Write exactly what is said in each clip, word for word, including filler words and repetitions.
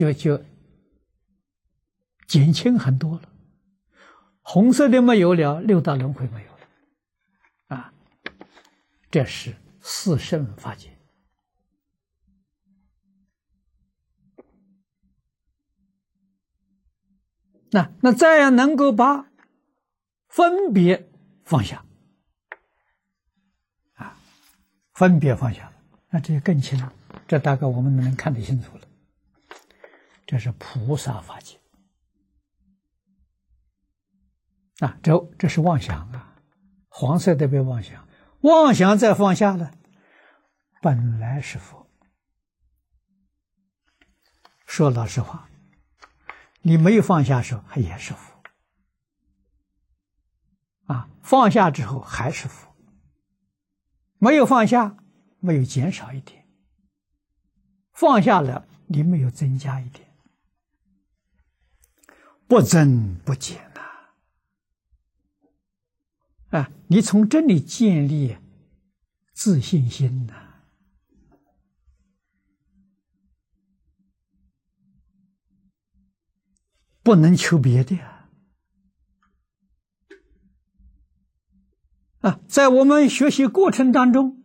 就就减轻很多了。红色的没有了，六道轮回没有了，啊，这是四圣法界。那那再样能够把分别放下，啊，分别放下了，那这更清楚，这大概我们能看得清楚了。这是菩萨法界。啊，这这是妄想啊，黄色的被妄想，妄想再放下了，本来是佛。说老实话，你没有放下的时候，还也是佛。啊，放下之后还是佛，没有放下，没有减少一点，放下了，你没有增加一点，不增不减。啊，你从这里建立自信心呐、啊，不能求别的呀。啊，在我们学习过程当中，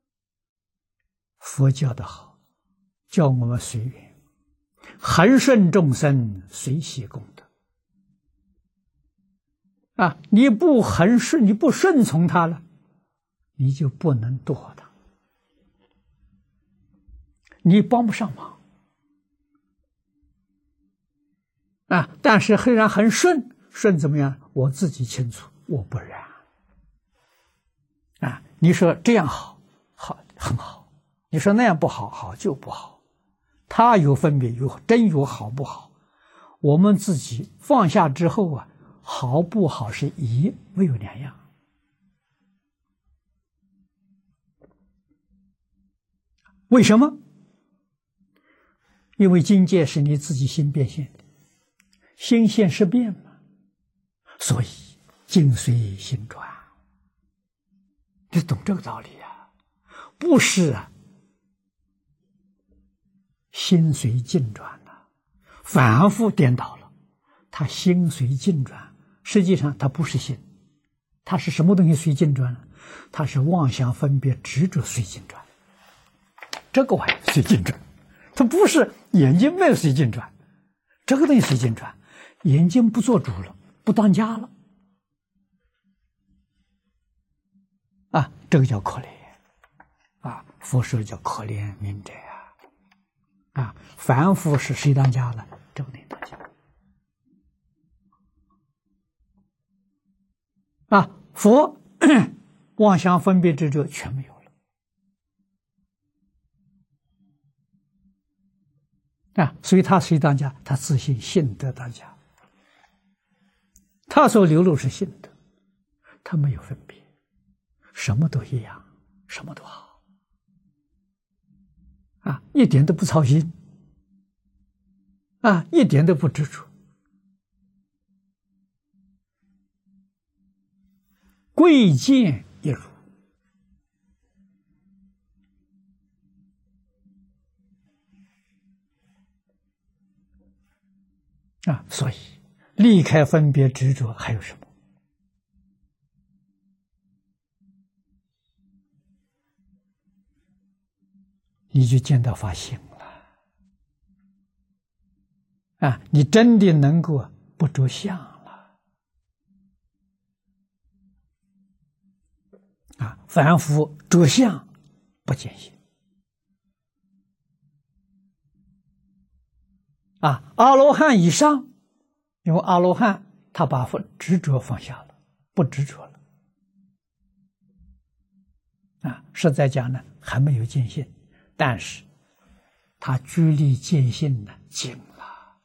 佛教的好，教我们随缘，恒顺众生，随喜功德。啊，你不恒顺，你不顺从他了，你就不能度他，你帮不上忙。啊，但是虽然很顺，顺怎么样？我自己清楚，我不然。啊，你说这样好，好很好；你说那样不好，好就不好。他有分别，有真有好不好。我们自己放下之后啊。好不好是一，没有两样。为什么？因为境界是你自己心变现的，心现是变嘛，所以境随心转。你懂这个道理啊？不是啊，心随境转啊，反复颠倒了，他心随境转。实际上它不是心，它是什么东西随境转呢？它是妄想分别执着随境转，这个玩意随境转，它不是眼睛没有随境转，这个东西随境转，眼睛不做主了，不当家了，啊，这个叫可怜啊！佛说叫可怜悯者啊，啊，凡夫是谁当家了？这个东西当家。啊，佛妄想分别执着全没有了啊，所以他谁当家？他自信信德当家，他所流露是信德，他没有分别，什么都一样，什么都好啊，一点都不操心啊，一点都不执着。贵贱一如啊，所以离开分别执着还有什么？你就见到法性了啊！你真的能够不着相了啊！凡夫着相不见性啊！阿罗汉以上，因为阿罗汉他把执着放下了，不执着了啊！实在讲呢，还没有见性。但是他距离见性呢近了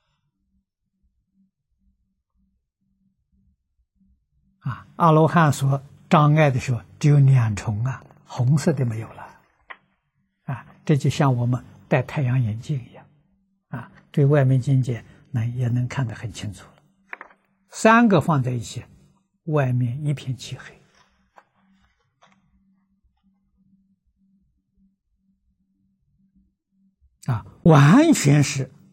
啊！阿罗汉所障碍的时候只有两重啊，红色的没有了啊！这就像我们戴太阳眼镜一样啊，对外面境界能也能看得很清楚了。三个放在一起，外面一片漆黑。啊，完全是